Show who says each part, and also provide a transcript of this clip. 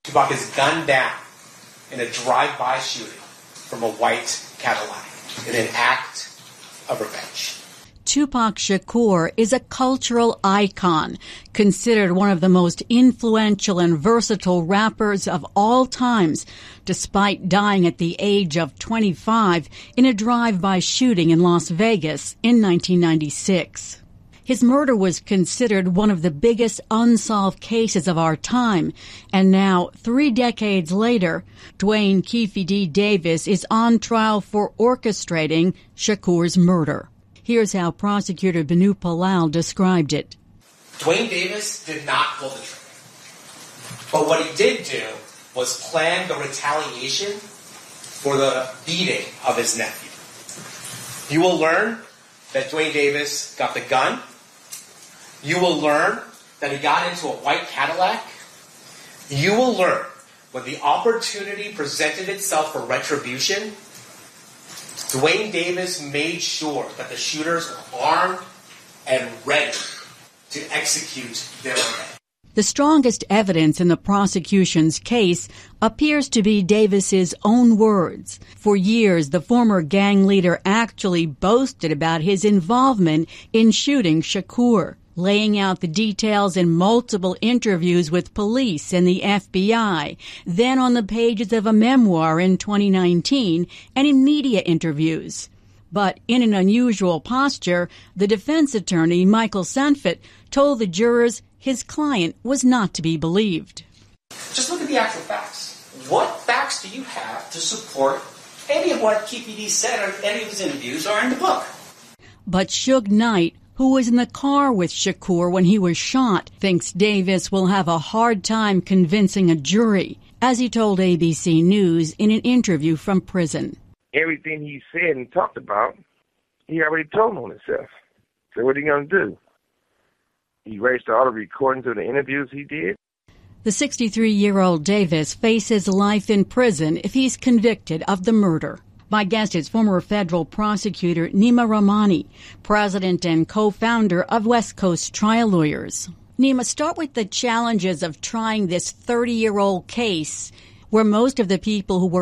Speaker 1: Tupac is gunned down in a drive-by shooting from a white Cadillac in an act of revenge.
Speaker 2: Tupac Shakur is a cultural icon, considered one of the most influential and versatile rappers of all times, despite dying at the age of 25 in a drive-by shooting in Las Vegas in 1996. His murder was considered one of the biggest unsolved cases of our time, and now, 3 decades later, Duane Keffe D. Davis is on trial for orchestrating Shakur's murder. Here's how prosecutor Binu Palal described it.
Speaker 1: Duane Davis did not pull the trigger. But what he did do was plan the retaliation for the beating of his nephew. You will learn that Duane Davis got the gun. You will learn that he got into a white Cadillac. You will learn when the opportunity presented itself for retribution, Duane Davis made sure that the shooters were armed and ready to execute their revenge.
Speaker 2: The strongest evidence in the prosecution's case appears to be Davis's own words. For years, the former gang leader actually boasted about his involvement in shooting Shakur, laying out the details in multiple interviews with police and the FBI, then on the pages of a memoir in 2019, and in media interviews. But in an unusual posture, the defense attorney, Michael Sanfit, told the jurors his client was not to be believed.
Speaker 3: Just look at the actual facts. What facts do you have to support any of what Keffe D said or any of his interviews are in the book?
Speaker 2: But Suge Knight, who was in the car with Shakur when he was shot, thinks Davis will have a hard time convincing a jury, as he told ABC News in an interview from prison.
Speaker 4: Everything he said and talked about, he already told on himself. So what are you going to do? Erased all the recordings of the interviews he did?
Speaker 2: The 63-year-old Davis faces life in prison if he's convicted of the murder. My guest is former federal prosecutor Nima Rahmani, president and co-founder of West Coast Trial Lawyers. Nima, start with the challenges of trying this 30-year-old case where most of the people who were